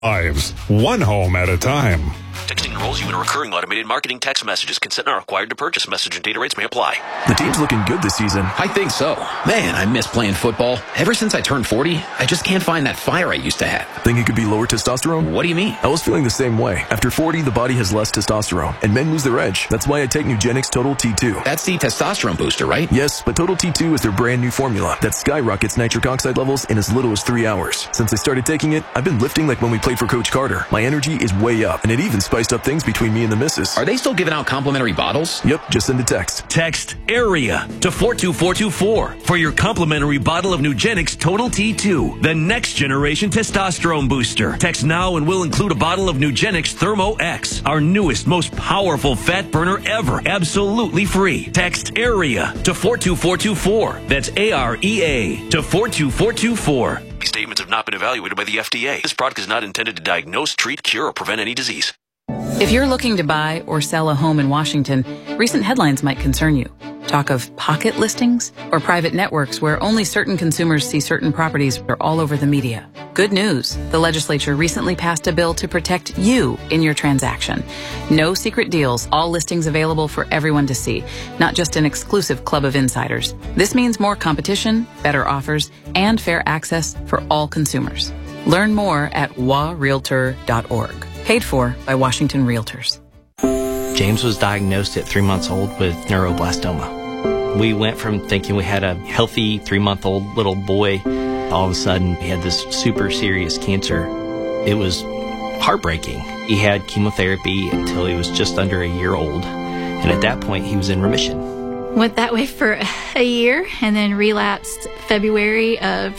lives, one home at a time. Texting enrolls you in recurring automated marketing text messages. Consent not required to purchase. Message and data rates may apply. The team's looking good this season. I think so. Man, I miss playing football. Ever since I turned 40, I just can't find that fire I used to have. Think it could be lower testosterone? What do you mean? I was feeling the same way. After 40, the body has less testosterone, and men lose their edge. That's why I take Nugenix Total T2. That's the testosterone booster, right? Yes, but Total T2 is their brand new formula that skyrockets nitric oxide levels in as little as 3 hours. Since I started taking it, I've been lifting like when we played for Coach Carter. My energy is way up, and it even spiced up things between me and the missus. Are they still giving out complimentary bottles? Yep, just send a text. Text AREA to 42424 for your complimentary bottle of Nugenix Total T2, the next generation testosterone booster. Text now and we'll include a bottle of Nugenix Thermo X, our newest, most powerful fat burner ever, absolutely free. Text AREA to 42424. That's AREA to 42424. These statements have not been evaluated by the FDA. This product is not intended to diagnose, treat, cure, or prevent any disease. If you're looking to buy or sell a home in Washington, recent headlines might concern you. Talk of pocket listings or private networks where only certain consumers see certain properties are all over the media. Good news. The legislature recently passed a bill to protect you in your transaction. No secret deals, all listings available for everyone to see, not just an exclusive club of insiders. This means more competition, better offers, and fair access for all consumers. Learn more at warealtor.org. Paid for by Washington Realtors. James was diagnosed at 3 months old with neuroblastoma. We went from thinking we had a healthy 3-month-old little boy. All of a sudden, he had this super serious cancer. It was heartbreaking. He had chemotherapy until he was just under a year old. And at that point, he was in remission. Went that way for a year and then relapsed February of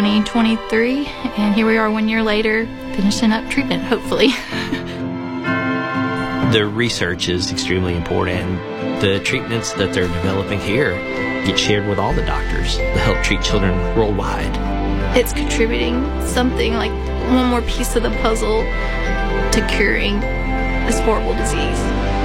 2023. And here we are 1 year later, finishing up treatment, hopefully. The research is extremely important. The treatments that they're developing here get shared with all the doctors to help treat children worldwide. It's contributing something like one more piece of the puzzle to curing this horrible disease.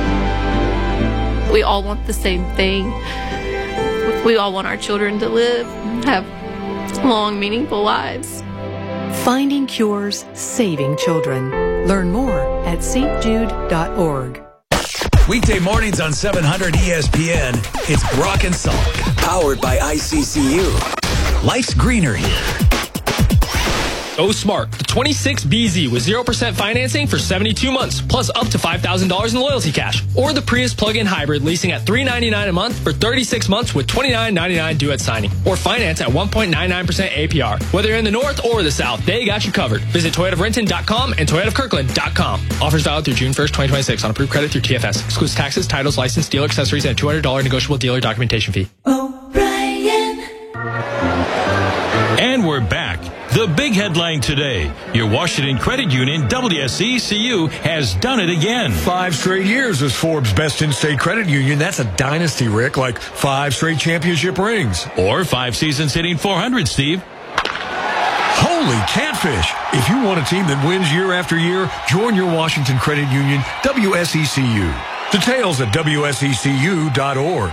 We all want the same thing. We all want our children to live, have long, meaningful lives. Finding cures, saving children. Learn more at stjude.org. Weekday mornings on 700 ESPN, it's Brock and Salk. Powered by ICCU. Life's greener here. Go Smart, the 26BZ with 0% financing for 72 months, plus up to $5,000 in loyalty cash. Or the Prius plug-in hybrid leasing at $399 a month for 36 months with $29.99 due at signing. Or finance at 1.99% APR. Whether you're in the north or the south, they got you covered. Visit ToyotaRenton.com and ToyotaKirkland.com. Offers valid through June 1st, 2026 on approved credit through TFS. Excludes taxes, titles, license, dealer accessories, and a $200 negotiable dealer documentation fee. O'Brien. And we're back. The big headline today, your Washington Credit Union, WSECU, has done it again. 5 straight years as Forbes' best in-state credit union. That's a dynasty, Rick, like 5 straight championship rings. Or 5 seasons hitting 400, Steve. Holy catfish. If you want a team that wins year after year, join your Washington Credit Union, WSECU. Details at WSECU.org.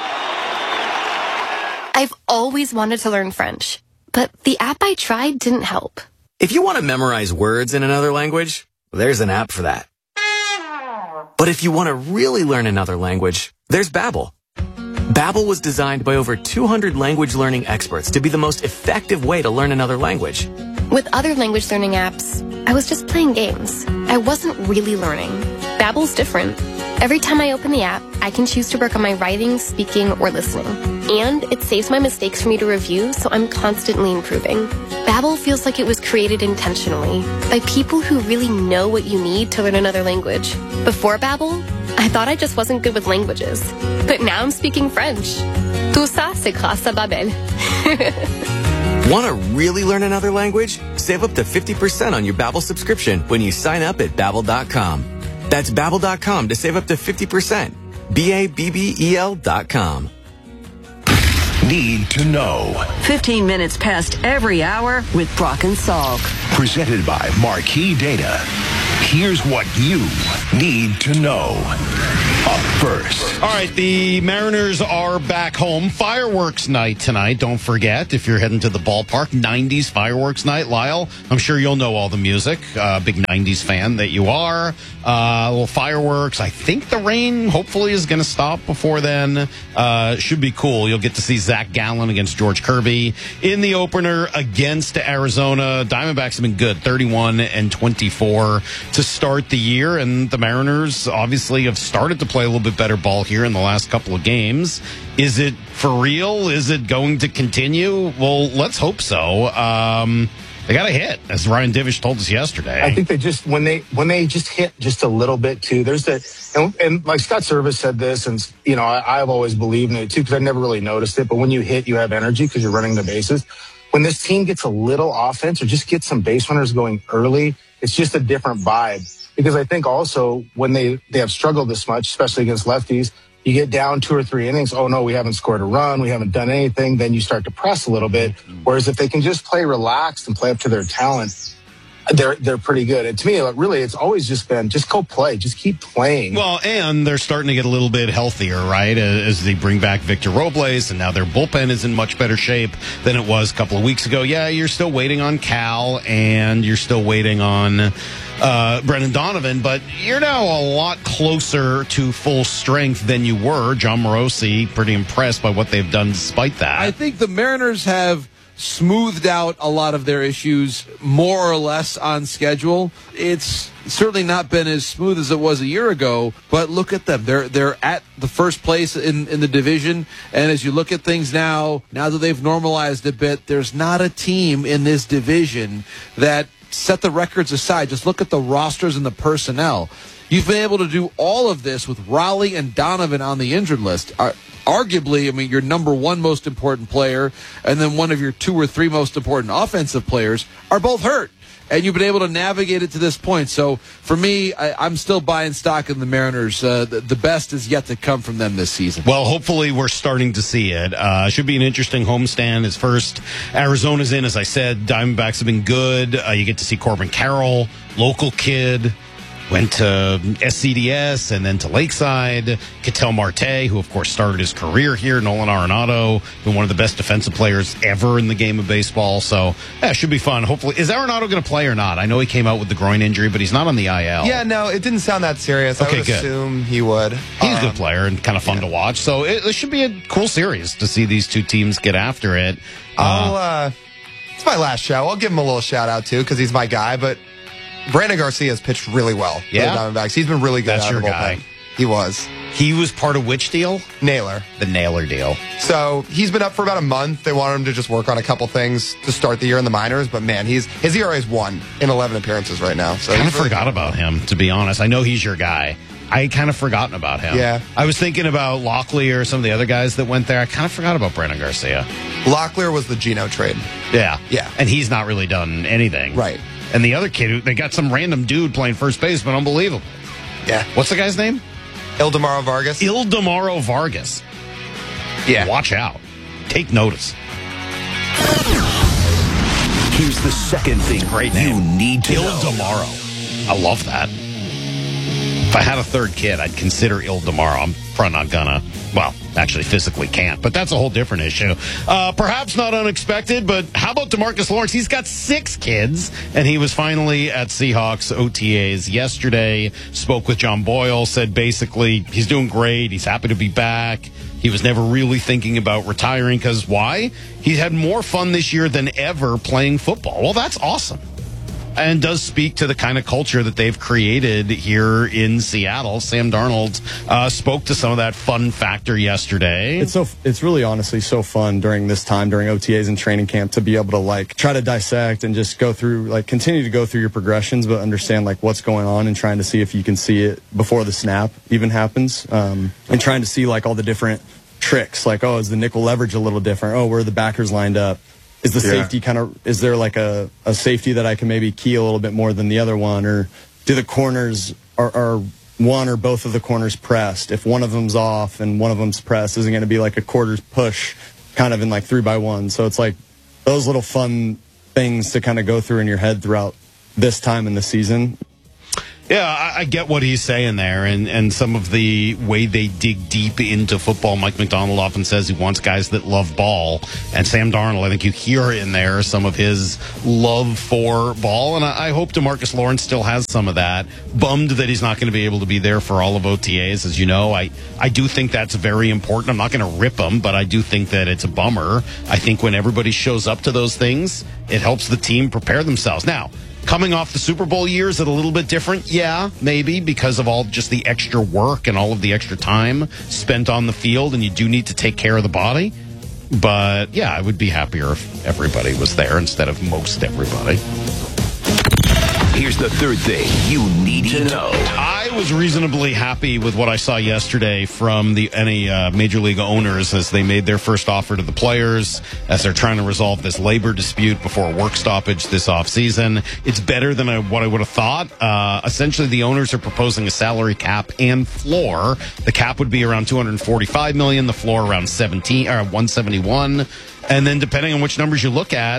I've always wanted to learn French. But the app I tried didn't help. If you want to memorize words in another language, there's an app for that. But if you want to really learn another language, there's Babbel. Babbel was designed by over 200 language learning experts to be the most effective way to learn another language. With other language learning apps, I was just playing games. I wasn't really learning. Babbel's different. Every time I open the app, I can choose to work on my writing, speaking, or listening. And it saves my mistakes for me to review, so I'm constantly improving. Babbel feels like it was created intentionally by people who really know what you need to learn another language. Before Babbel, I thought I just wasn't good with languages. But now I'm speaking French. Tout ça, c'est grâce à Babbel. Want to really learn another language? Save up to 50% on your Babbel subscription when you sign up at Babbel.com. That's Babbel.com to save up to 50%. Babbel.com. Need to know. 15 minutes past every hour with Brock and Salk. Presented by Marquee Data. Here's what you need to know. Up first. All right, the Mariners are back home. Fireworks night tonight. Don't forget, if you're heading to the ballpark, 90s fireworks night. Lyle, I'm sure you'll know all the music. Big 90s fan that you are. Well, fireworks. I think the rain hopefully is going to stop before then. Should be cool. You'll get to see Zach Gallen against George Kirby in the opener against Arizona. Diamondbacks have been good, 31-24 to start the year, and the Mariners obviously have started to play a little bit better ball here in the last couple of games. Is it for real? Is it going to continue? Well, let's hope so. They got a hit, as Ryan Divish told us yesterday. I think they just when they just hit just a little bit too. There's that, and like Scott Service said this, and I've always believed in it too because I never really noticed it. But when you hit, you have energy because you're running the bases. When this team gets a little offense or just gets some base runners going early, it's just a different vibe. Because I think also when they have struggled this much, especially against lefties, you get down 2 or 3 innings. Oh no, we haven't scored a run. We haven't done anything. Then you start to press a little bit. Whereas if they can just play relaxed and play up to their talent, they're pretty good. And to me, really, it's always just been just go play, just keep playing. Well, and they're starting to get a little bit healthier, right? As they bring back Victor Robles, and now their bullpen is in much better shape than it was a couple of weeks ago. Yeah, you're still waiting on Cal, and you're still waiting on Brendan Donovan, but you're now a lot closer to full strength than you were. John Morosi, pretty impressed by what they've done despite that. I think the Mariners have smoothed out a lot of their issues more or less on schedule. It's certainly not been as smooth as it was a year ago, but look at them. They're at the first place in the division, and as you look at things now that they've normalized a bit, there's not a team in this division that set the records aside. Just look at the rosters and the personnel. You've been able to do all of this with Raleigh and Donovan on the injured list. Arguably, your number one most important player and then one of your 2 or 3 most important offensive players are both hurt. And you've been able to navigate it to this point. So, for me, I'm still buying stock in the Mariners. The best is yet to come from them this season. Well, hopefully we're starting to see it. Should be an interesting homestand. It's first. Arizona's in, as I said. Diamondbacks have been good. You get to see Corbin Carroll, local kid. Went to SCDS and then to Lakeside. Ketel Marte, who, of course, started his career here. Nolan Arenado, been one of the best defensive players ever in the game of baseball. So, yeah, it should be fun. Hopefully. Is Arenado going to play or not? I know he came out with the groin injury, but he's not on the IL. Yeah, no, it didn't sound that serious. Okay, I would assume he would. He's a good player and kind of fun to watch. So, it should be a cool series to see these two teams get after it. It's my last show. I'll give him a little shout-out, too, because he's my guy, but Brandon Garcia's pitched really well for the Diamondbacks. He's been really good. That's your guy. He was. He was part of which deal? Naylor. The Naylor deal. So he's been up for about a month. They wanted him to just work on a couple things to start the year in the minors. But, man, his ERA is 1 in 11 appearances right now. So I kind of forgot about him, to be honest. I know he's your guy. I kind of forgotten about him. Yeah. I was thinking about Locklear or some of the other guys that went there. I kind of forgot about Brandon Garcia. Locklear was the Geno trade. Yeah. Yeah. And he's not really done anything. Right. And the other kid, they got some random dude playing first base, but unbelievable. Yeah. What's the guy's name? Ildemaro Vargas. Ildemaro Vargas. Yeah. Watch out. Take notice. Here's the second thing Great you name. need to know. Ildemaro. I love that. If I had a third kid, I'd consider Ildemaro. I'm probably not gonna. Well, actually physically can't, but that's a whole different issue. Perhaps not unexpected, but how about DeMarcus Lawrence? He's got 6 kids, and he was finally at Seahawks OTAs yesterday, spoke with John Boyle, said basically he's doing great, he's happy to be back. He was never really thinking about retiring because why? He had more fun this year than ever playing football. Well, that's awesome. And does speak to the kind of culture that they've created here in Seattle. Sam Darnold spoke to some of that fun factor yesterday. It's really honestly so fun during this time, during OTAs and training camp, to be able to try to dissect and just go through, continue to go through your progressions, but understand what's going on and trying to see if you can see it before the snap even happens. And trying to see all the different tricks, is the nickel leverage a little different? Where are the backers lined up? Is the safety is there a safety that I can maybe key a little bit more than the other one? Or do the corners, are one or both of the corners pressed? If one of them's off and one of them's pressed, isn't going to be a quarter push kind of in 3x1. So it's those little fun things to kind of go through in your head throughout this time in the season. Yeah, I get what he's saying there, and some of the way they dig deep into football. Mike McDonald often says he wants guys that love ball, and Sam Darnold, I think you hear in there some of his love for ball, and I hope DeMarcus Lawrence still has some of that. Bummed that he's not going to be able to be there for all of OTAs, as you know. I do think that's very important. I'm not going to rip him, but I do think that it's a bummer. I think when everybody shows up to those things, it helps the team prepare themselves. Now, coming off the Super Bowl year, is it a little bit different? Yeah, maybe, because of all just the extra work and all of the extra time spent on the field, and you do need to take care of the body. But, yeah, I would be happier if everybody was there instead of most everybody. Here's the third thing you need to know. I was reasonably happy with what I saw yesterday from any Major League owners as they made their first offer to the players, as they're trying to resolve this labor dispute before a work stoppage this offseason. It's better than what I would have thought. Essentially, the owners are proposing a salary cap and floor. The cap would be around $245 million, the floor around $171. And then depending on which numbers you look at,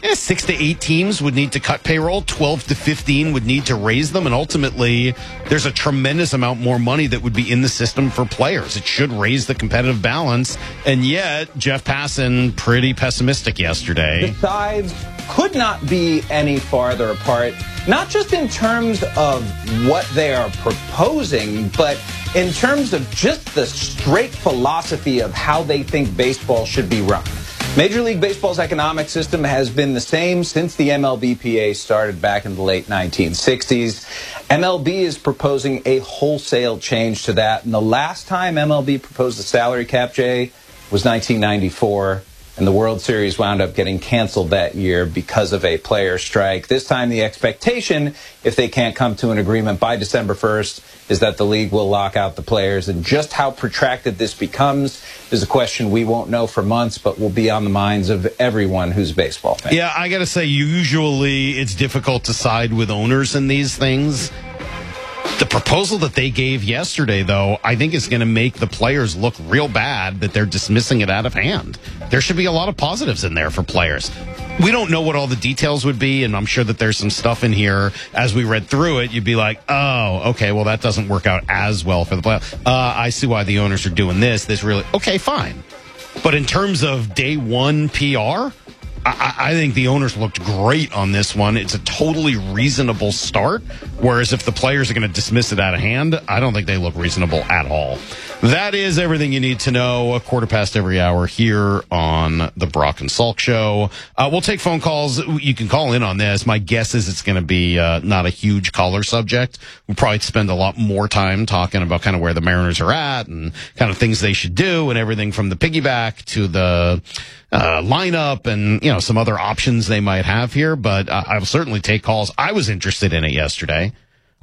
6 to 8 teams would need to cut payroll, 12 to 15 would need to raise them, and ultimately there's a tremendous amount more money that would be in the system for players. It should raise the competitive balance, and yet Jeff Passan pretty pessimistic yesterday. The sides could not be any farther apart, not just in terms of what they are proposing, but in terms of just the straight philosophy of how they think baseball should be run. Major League Baseball's economic system has been the same since the MLBPA started back in the late 1960s. MLB is proposing a wholesale change to that. And the last time MLB proposed a salary cap, Jay, was 1994. And the World Series wound up getting canceled that year because of a player strike. This time the expectation, if they can't come to an agreement by December 1st, is that the league will lock out the players. And just how protracted this becomes is a question we won't know for months, but will be on the minds of everyone who's a baseball fan. Yeah, I got to say, usually it's difficult to side with owners in these things. The proposal that they gave yesterday, though, I think is going to make the players look real bad that they're dismissing it out of hand. There should be a lot of positives in there for players. We don't know what all the details would be, and I'm sure that there's some stuff in here. As we read through it, you'd be like, oh, okay, well, that doesn't work out as well for the playoffs. I see why the owners are doing this. This really, okay, fine. But in terms of day one PR, I think the owners looked great on this one. It's a totally reasonable start, whereas if the players are going to dismiss it out of hand, I don't think they look reasonable at all. That is everything you need to know. 1/4 every hour here on the Brock and Salk Show. We'll take phone calls. You can call in on this. My guess is it's going to be not a huge caller subject. We'll probably spend a lot more time talking about kind of where the Mariners are at and kind of things they should do and everything from the piggyback to the lineup and, you know, some other options they might have here. But I will certainly take calls. I was interested in it yesterday.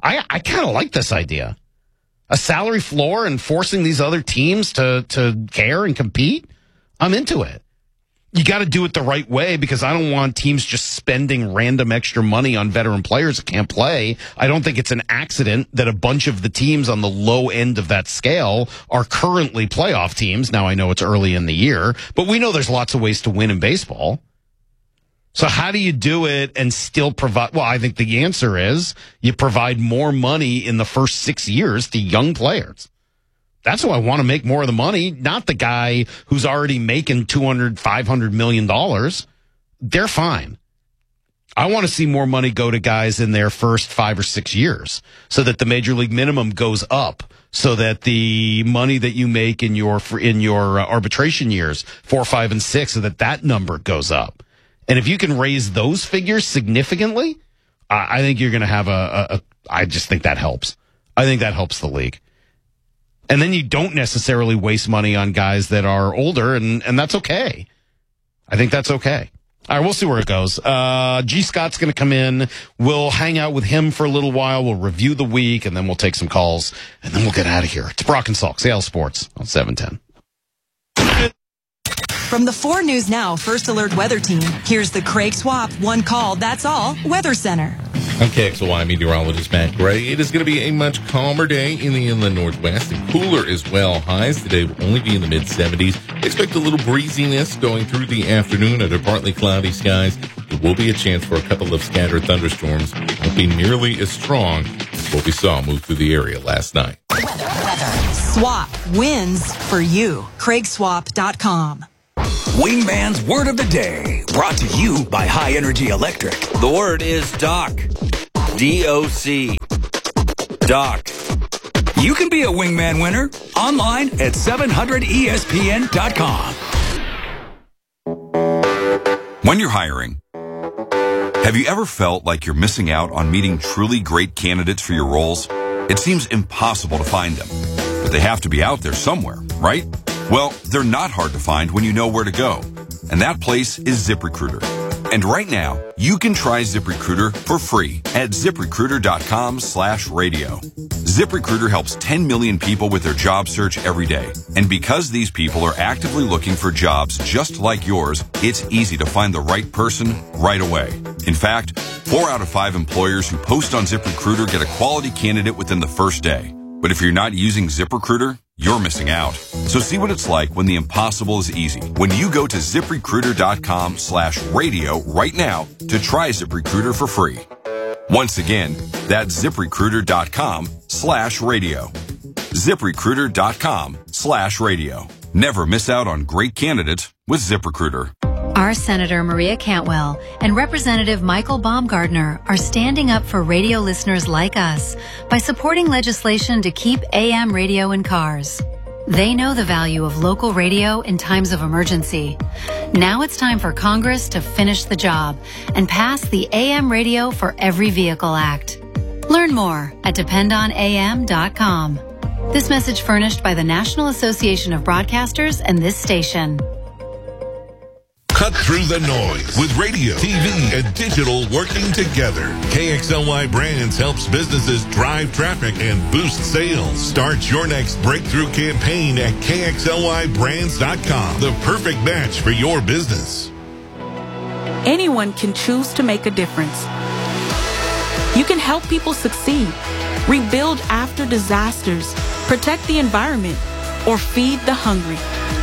I kind of like this idea. A salary floor and forcing these other teams to care and compete. I'm into it. You got to do it the right way because I don't want teams just spending random extra money on veteran players that can't play. I don't think it's an accident that a bunch of the teams on the low end of that scale are currently playoff teams. Now, I know it's early in the year, but we know there's lots of ways to win in baseball. So how do you do it and still provide? Well, I think the answer is you provide more money in the first 6 years to young players. That's who I want to make more of the money, not the guy who's already making $200, $500 million. They're fine. I want to see more money go to guys in their first 5 or 6 years so that the major league minimum goes up, so that the money that you make in your arbitration years, 4, 5, and 6, so that number goes up. And if you can raise those figures significantly, I think you're going to have I just think that helps. I think that helps the league. And then you don't necessarily waste money on guys that are older, and that's okay. I think that's okay. All right, we'll see where it goes. G. Scott's going to come in. We'll hang out with him for a little while. We'll review the week, and then we'll take some calls, and then we'll get out of here. It's Brock and Salk, Seattle Sports on 710. From the 4 News Now First Alert Weather Team, here's the Craig Swap One Call, That's All Weather Center. I'm KXLY meteorologist Matt Gray. It is going to be a much calmer day in the inland northwest and cooler as well. Highs today will only be in the mid-70s. Expect a little breeziness going through the afternoon under partly cloudy skies. There will be a chance for a couple of scattered thunderstorms. Won't be nearly as strong as what we saw move through the area last night. Swap wins for you. CraigSwap.com. Wingman's Word of the Day, brought to you by High Energy Electric. The word is doc. D-O-C. Doc. You can be a Wingman winner online at 700ESPN.com. When you're hiring, have you ever felt like you're missing out on meeting truly great candidates for your roles? It seems impossible to find them, but they have to be out there somewhere, right? Well, they're not hard to find when you know where to go. And that place is ZipRecruiter. And right now, you can try ZipRecruiter for free at ZipRecruiter.com/radio. ZipRecruiter helps 10 million people with their job search every day. And because these people are actively looking for jobs just like yours, it's easy to find the right person right away. In fact, 4 out of 5 employers who post on ZipRecruiter get a quality candidate within the first day. But if you're not using ZipRecruiter, you're missing out. So see what it's like when the impossible is easy. When you go to ZipRecruiter.com/radio right now to try ZipRecruiter for free. Once again, that's ZipRecruiter.com/radio. ZipRecruiter.com/radio. Never miss out on great candidates with ZipRecruiter. Our Senator Maria Cantwell and Representative Michael Baumgardner are standing up for radio listeners like us by supporting legislation to keep AM radio in cars. They know the value of local radio in times of emergency. Now it's time for Congress to finish the job and pass the AM Radio for Every Vehicle Act. Learn more at dependonam.com. This message furnished by the National Association of Broadcasters and this station. Cut through the noise with radio, TV, and digital working together. KXLY Brands helps businesses drive traffic and boost sales. Start your next breakthrough campaign at KXLYBrands.com. The perfect match for your business. Anyone can choose to make a difference. You can help people succeed, rebuild after disasters, protect the environment, or feed the hungry.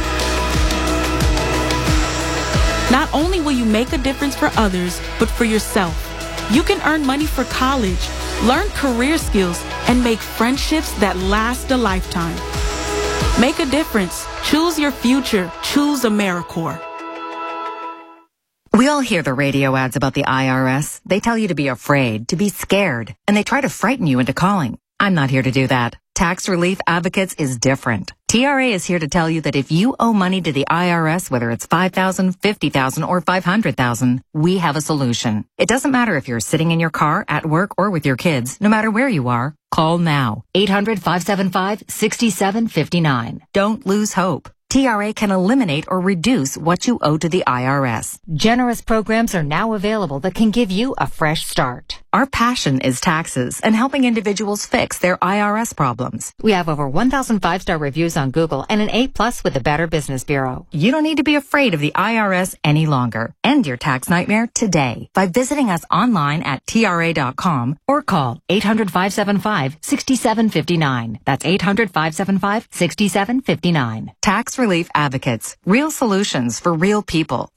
Not only will you make a difference for others, but for yourself. You can earn money for college, learn career skills, and make friendships that last a lifetime. Make a difference. Choose your future. Choose AmeriCorps. We all hear the radio ads about the IRS. They tell you to be afraid, to be scared, and they try to frighten you into calling. I'm not here to do that. Tax Relief Advocates is different. TRA is here to tell you that if you owe money to the IRS, whether it's $5,000, $50,000, or $500,000, we have a solution. It doesn't matter if you're sitting in your car, at work, or with your kids. No matter where you are, call now. 800-575-6759. Don't lose hope. TRA can eliminate or reduce what you owe to the IRS. Generous programs are now available that can give you a fresh start. Our passion is taxes and helping individuals fix their IRS problems. We have over 1,000 5-star reviews on Google and an A+ with the Better Business Bureau. You don't need to be afraid of the IRS any longer. End your tax nightmare today by visiting us online at TRA.com or call 800-575-6759. That's 800-575-6759. Tax Relief Advocates. Real solutions for real people.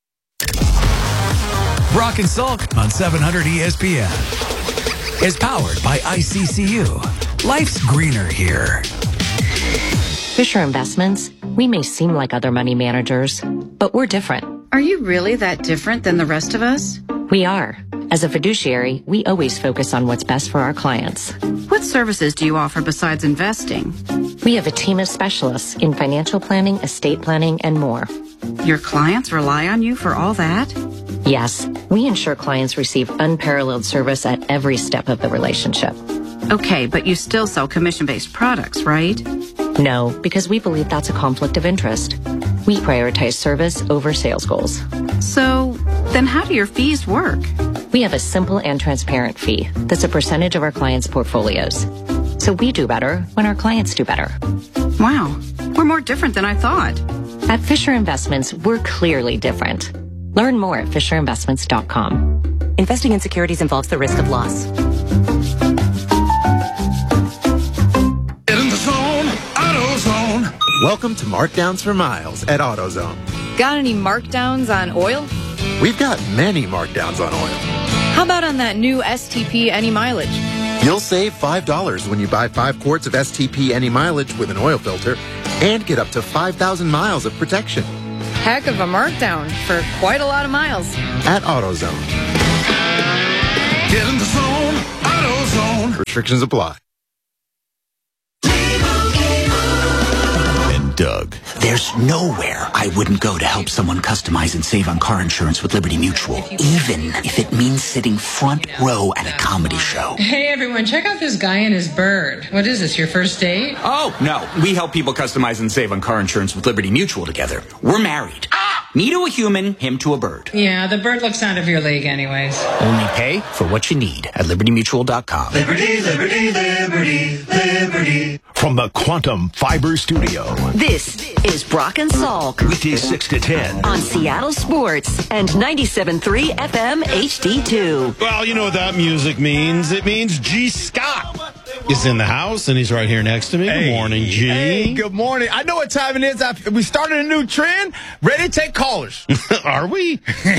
Brock and Salk on 700 ESPN is powered by ICCU. Life's greener here. Fisher Investments, we may seem like other money managers, but we're different. Are you really that different than the rest of us? We are. As a fiduciary, we always focus on what's best for our clients. What services do you offer besides investing? We have a team of specialists in financial planning, estate planning, and more. Your clients rely on you for all that? Yes, we ensure clients receive unparalleled service at every step of the relationship. Okay, but you still sell commission-based products, right? No, because we believe that's a conflict of interest. We prioritize service over sales goals. So, then how do your fees work? We have a simple and transparent fee that's a percentage of our clients' portfolios. So we do better when our clients do better. Wow, we're more different than I thought. At Fisher Investments, we're clearly different. Learn more at FisherInvestments.com. Investing in securities involves the risk of loss. Get in the zone, AutoZone. Welcome to Markdowns for Miles at AutoZone. Got any markdowns on oil? We've got many markdowns on oil. How about on that new STP Any Mileage? You'll save $5 when you buy 5 quarts of STP Any Mileage with an oil filter and get up to 5,000 miles of protection. Heck of a markdown for quite a lot of miles. At AutoZone. Get in the zone, AutoZone. Restrictions apply. Doug. There's nowhere I wouldn't go to help someone customize and save on car insurance with Liberty Mutual, even if it means sitting front row at a comedy show. Hey everyone, check out this guy and his bird. What is this, your first date? Oh, no. We help people customize and save on car insurance with Liberty Mutual together. We're married. Me to a human, him to a bird. Yeah, the bird looks out of your league anyways. Only pay for what you need at LibertyMutual.com. Liberty, liberty, liberty, liberty. From the Quantum Fiber Studio. This is Brock and Salk. Weekdays 6 to 10. On Seattle Sports and 97.3 FM HD2. Well, you know what that music means. It means G. Scott is in the house, and he's right here next to me. Good morning, G. Hey, good morning. I know what time it is. We started a new trend. Ready to take callers. Are we?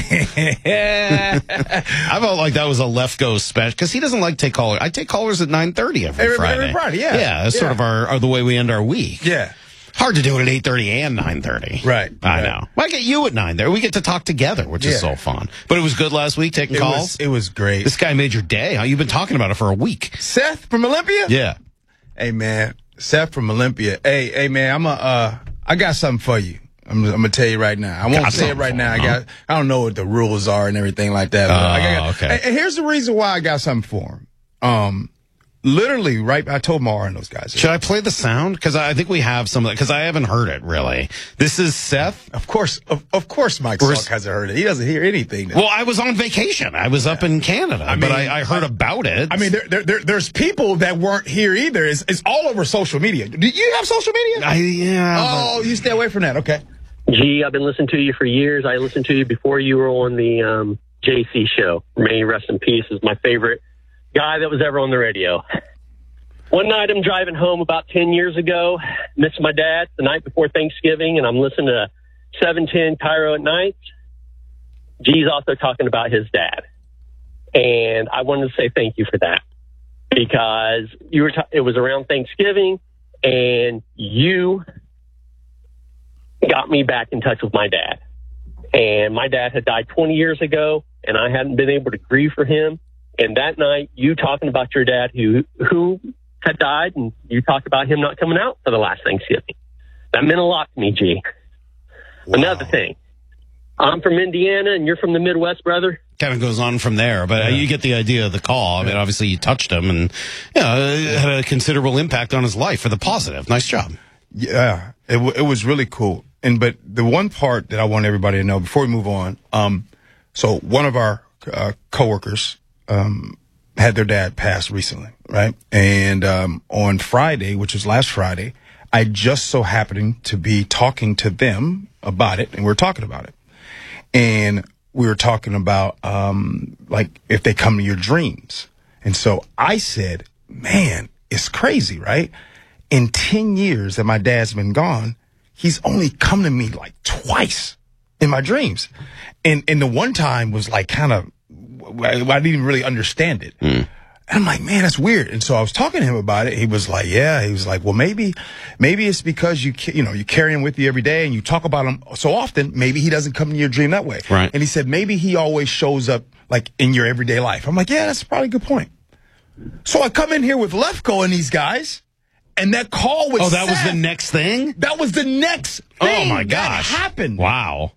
I felt like that was a Lefko special, because he doesn't like take callers. I take callers at 9:30 every Friday. Every Friday, yeah. Yeah, that's sort of the way we end our week. Yeah. Hard to do it at 8:30 and 9:30. Right. I know. Why get you at 9:30? We get to talk together, which is so fun. But it was good last week taking calls. It was great. This guy made your day. Huh? You've been talking about it for a week. Seth from Olympia? Yeah. Hey, man. Seth from Olympia. Hey, man, I got something for you. I'm gonna tell you right now. I won't say it right now. I don't know what the rules are and everything like that. Okay. And here's the reason why I got something for him. Literally, right? I told Mara and those guys. Should I play the sound? Because I think we have some of that, because I haven't heard it, really. This is Seth? Of course, Mike Salk hasn't heard it. He doesn't hear anything. Well, I was on vacation. I was up in Canada, but I heard about it. I mean, there's people that weren't here either. It's all over social media. Do you have social media? Yeah. You stay away from that. Okay. Gee, I've been listening to you for years. I listened to you before you were on the JC show. May he rest in peace is my favorite guy that was ever on the radio. One night I'm driving home about 10 years ago, missed my dad the night before Thanksgiving, and I'm listening to 710 Cairo at night. G's also talking about his dad. And I wanted to say thank you for that, because it was around Thanksgiving, and you got me back in touch with my dad. And my dad had died 20 years ago, and I hadn't been able to grieve for him. And that night, you talking about your dad who had died, and you talked about him not coming out for the last Thanksgiving. That meant a lot to me, G. Wow. Another thing, I'm from Indiana, and you're from the Midwest, brother. Kind of goes on from there, but you get the idea of the call. I mean, obviously you touched him, and it had a considerable impact on his life for the positive. Nice job. Yeah, it was really cool. But the one part that I want everybody to know before we move on, so one of our coworkers had their dad pass recently, right? And on Friday, which was last Friday, I just so happened to be talking to them about it, and we were talking about it. And we were talking about like if they come to your dreams. And so I said, man, it's crazy, right? In 10 years that my dad's been gone, he's only come to me like twice in my dreams. And the one time was like kind of, I didn't even really understand it. And I'm like, man, that's weird. And so I was talking to him about it. He was like, yeah. He was like, well, maybe it's because you carry him with you every day and you talk about him so often. Maybe he doesn't come in your dream that way. Right. And he said, maybe he always shows up like in your everyday life. I'm like, yeah, that's probably a good point. So I come in here with Lefko and these guys, and that call was that was the next thing? That was the next thing. Oh my gosh. That happened. Wow.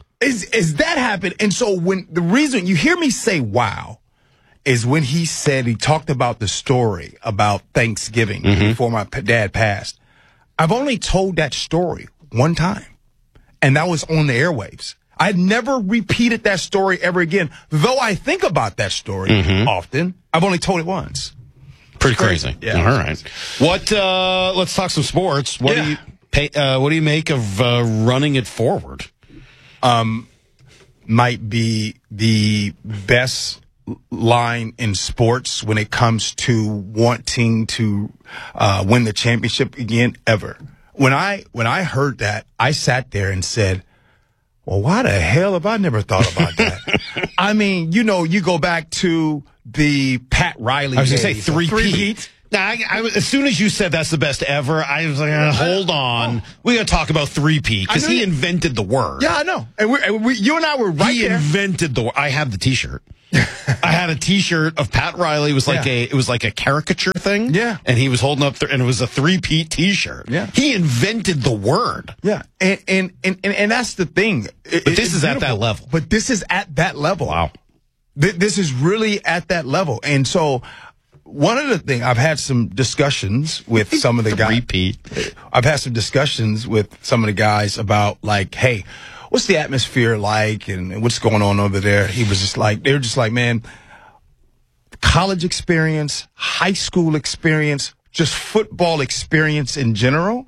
Is that happened? And so when the reason you hear me say wow is when he talked about the story about Thanksgiving before my dad passed. I've only told that story one time, and that was on the airwaves. I'd never repeated that story ever again, though I think about that story often. I've only told it once. Pretty crazy. Yeah. All right. What? Let's talk some sports. What do you make of running it forward? Might be the best line in sports when it comes to wanting to win the championship again ever. When I heard that, I sat there and said, well, why the hell have I never thought about that? I mean, you go back to the Pat Riley. I was going to say days. three-peat. Now, as soon as you said that's the best ever, I was like, hold on. We got to talk about three-peat because he invented the word. Yeah, I know. And you and I were right there. He invented the word. I have the T-shirt. I had a T-shirt of Pat Riley. It was like a caricature thing. Yeah. And he was holding up, and it was a three-peat T-shirt. Yeah. He invented the word. Yeah. And that's the thing. But this is at that level. But this is at that level. Wow. This is really at that level. And so one of the things, I've had some discussions with some of the guys. I've had some discussions with some of the guys about like, hey, what's the atmosphere like and what's going on over there? They were just like, man, college experience, high school experience, just football experience in general.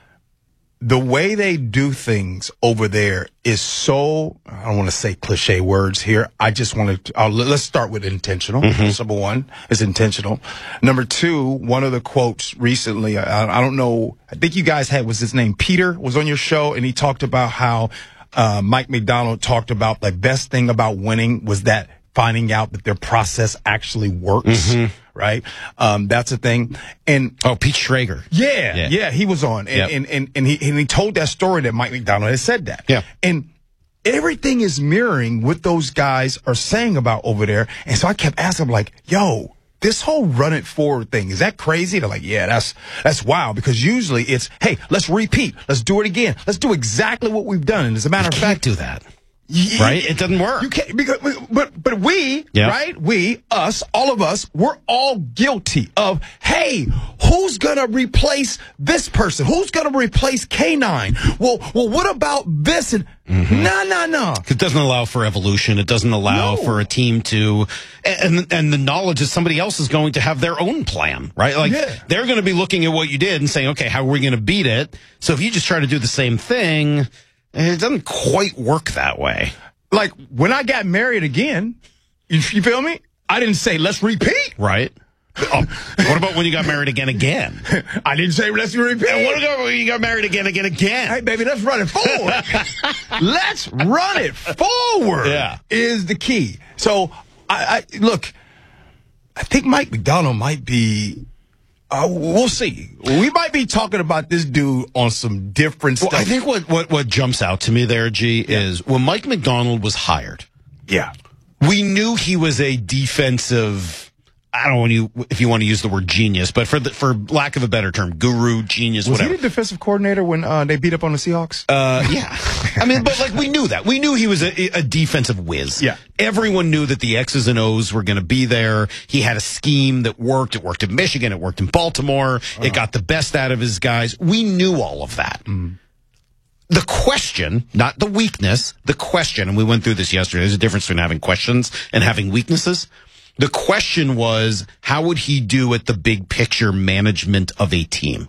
The way they do things over there is so, I don't want to say cliche words here. I just want to, let's start with intentional. Number one is intentional. Number two, one of the quotes recently, I don't know, I think you guys had, was his name Peter, was on your show, and he talked about how Mike Macdonald talked about the best thing about winning was that finding out that their process actually works. Right? That's a thing. And Pete Schrager. Yeah, he was on. And he told that story that Mike Macdonald had said that. Yeah. And everything is mirroring what those guys are saying about over there. And so I kept asking him, like, yo, this whole run it forward thing, is that crazy? They're like, yeah, that's wild, because usually it's, hey, let's repeat. Let's do it again. Let's do exactly what we've done. And as a matter of fact, do that. Right? It doesn't work. You can't, because, but we, right? We, us, all of us, we're all guilty of, hey, who's gonna replace this person? Who's gonna replace K9? Well, what about this? And no. It doesn't allow for evolution. It doesn't allow for a team to, and the knowledge that somebody else is going to have their own plan, right? Like they're going to be looking at what you did and saying, okay, how are we going to beat it? So if you just try to do the same thing, it doesn't quite work that way. Like when I got married again, you feel me? I didn't say let's repeat. Right. Oh, what about when you got married again? I didn't say let's repeat. And what about when you got married again? Hey, baby, let's run it forward. Let's run it forward. Yeah, is the key. So I look. I think Mike Macdonald might be. We'll see. We might be talking about this dude on some different stuff. I think what jumps out to me there, G, is when Mike Macdonald was hired. Yeah, we knew he was a defensive. I don't know if you want to use the word genius, but for lack of a better term, guru, genius, whatever. Was he the defensive coordinator when they beat up on the Seahawks? Yeah. I mean, but like we knew that. We knew he was a defensive whiz. Yeah. Everyone knew that the X's and O's were going to be there. He had a scheme that worked. It worked in Michigan. It worked in Baltimore. It got the best out of his guys. We knew all of that. The question, not the weakness, the question, and we went through this yesterday. There's a difference between having questions and having weaknesses. The question was, how would he do at the big picture management of a team?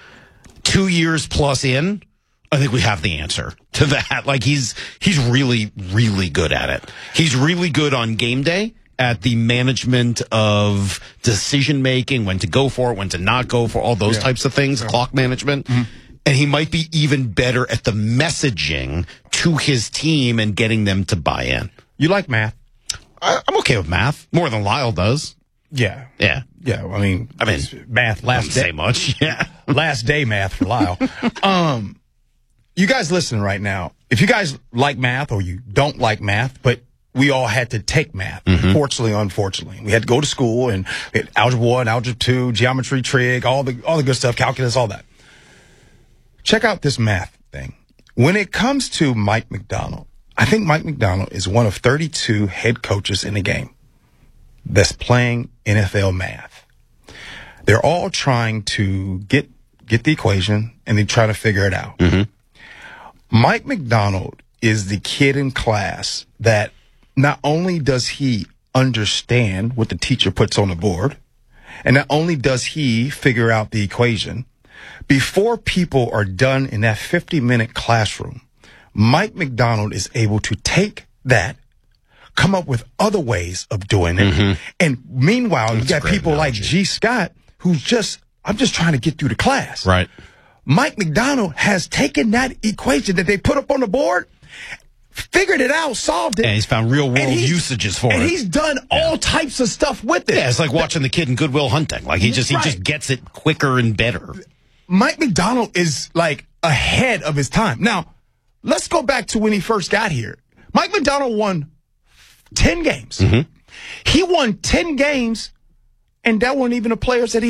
2 years plus in, I think we have the answer to that. Like he's really, really good at it. He's really good on game day at the management of decision making, when to go for it, when to not go for all those types of things, clock management. And he might be even better at the messaging to his team and getting them to buy in. You like math? I'm okay with math more than Lyle does. Yeah. I mean, math. Last day, say much. Yeah, last day math for Lyle. You guys listening right now? If you guys like math or you don't like math, but we all had to take math. Fortunately, unfortunately, we had to go to school and we had algebra 1, algebra 2, geometry, trig, all the good stuff, calculus, all that. Check out this math thing. When it comes to Mike Macdonald, I think Mike Macdonald is one of 32 head coaches in the game that's playing NFL math. They're all trying to get the equation and they try to figure it out. Mike Macdonald is the kid in class that not only does he understand what the teacher puts on the board, and not only does he figure out the equation, before people are done in that 50-minute classroom, Mike Macdonald is able to take that, come up with other ways of doing it. And meanwhile, you got people like G. Scott, who's I'm just trying to get through the class. Right. Mike Macdonald has taken that equation that they put up on the board, figured it out, solved it. And he's found real world usages for it. And he's done all types of stuff with it. Yeah, it's like watching the kid in Good Will Hunting. Like he just gets it quicker and better. Mike Macdonald is like ahead of his time. Now, let's go back to when he first got here. Mike Macdonald won 10 games. Mm-hmm. He won 10 games, and that weren't even the players that he